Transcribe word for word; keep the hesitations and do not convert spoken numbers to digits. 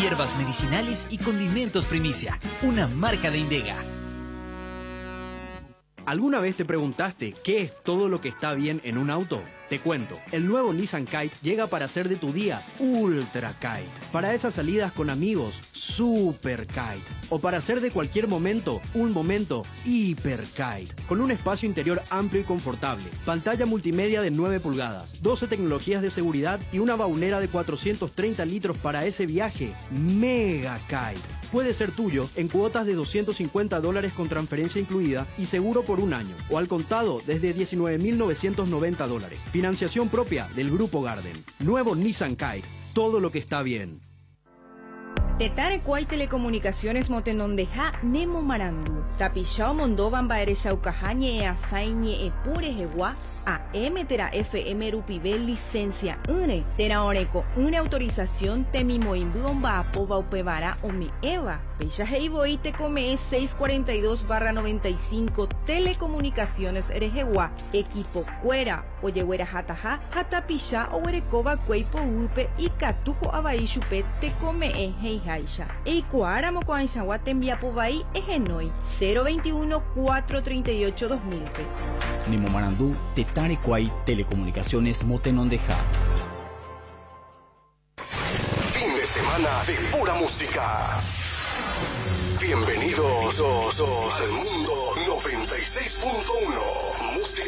hierbas medicinales y condimentos Primicia, una marca de Indega. ¿Alguna vez te preguntaste qué es todo lo que está bien en un auto? Te cuento, el nuevo Nissan Kite llega para hacer de tu día Ultra Kite. Para esas salidas con amigos, Super Kite. O para hacer de cualquier momento, un momento Hiper Kite. Con un espacio interior amplio y confortable, pantalla multimedia de nueve pulgadas, doce tecnologías de seguridad y una baulera de cuatrocientos treinta litros para ese viaje Mega Kite. Puede ser tuyo en cuotas de doscientos cincuenta dólares con transferencia incluida y seguro por un año, o al contado desde diecinueve mil novecientos noventa dólares. Financiación propia del Grupo Garden. Nuevo Nissan Kite, todo lo que está bien. Tetare Kuai Telecomunicaciones Motenondeja Nemo Marandu. Tapishao Mondovan Baere Shaukahañe e Asaiñe e Pure Hewa. A M Tera F M Rupibel licencia une Tera Oreco una autorización Temimoimbuon Baapo Upevara o mi Eva Pecha Heiboy te come seiscientos cuarenta y dos barra noventa y cinco Telecomunicaciones Erejewa Equipo Cuera Oyehuera Hataja Hatapisha o Erecoba Cueipo Upe y Catujo Abaishupe te come en Heijaisha Eikuara Mocoanshawa te enviapo Bai Egenoi cero veintiuno cuatrocientos treinta y ocho dos mil Nemo Marandú, Tetare Kuai Telecomunicaciones Motenondeja. Fin de semana de pura música. Bienvenidos al mundo noventa y seis punto uno. Música.